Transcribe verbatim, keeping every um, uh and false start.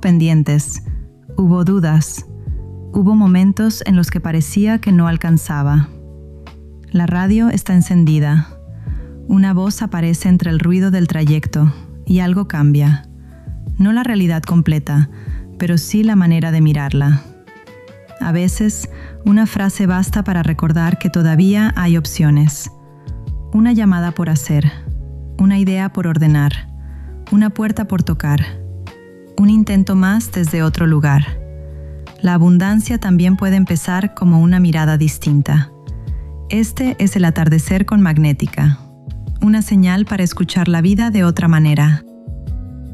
pendientes, hubo dudas, hubo momentos en los que parecía que no alcanzaba. La radio está encendida. Una voz aparece entre el ruido del trayecto y algo cambia. No la realidad completa, pero sí la manera de mirarla. A veces, una frase basta para recordar que todavía hay opciones. Una llamada por hacer, una idea por ordenar, una puerta por tocar, un intento más desde otro lugar. La abundancia también puede empezar como una mirada distinta. Este es el atardecer con Magnética, una señal para escuchar la vida de otra manera.